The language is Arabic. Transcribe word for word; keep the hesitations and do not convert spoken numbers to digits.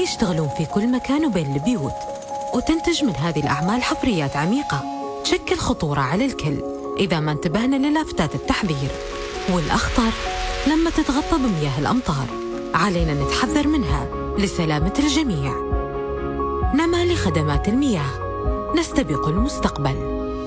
يشتغلون في كل مكان وبين البيوت، وتنتج من هذه الأعمال حفريات عميقة تشكل خطورة على الكل إذا ما انتبهنا للافتات التحذير. والأخطر لما تتغطى بمياه الأمطار، علينا نتحذر منها لسلامة الجميع. نمال خدمات المياه، نستبق المستقبل.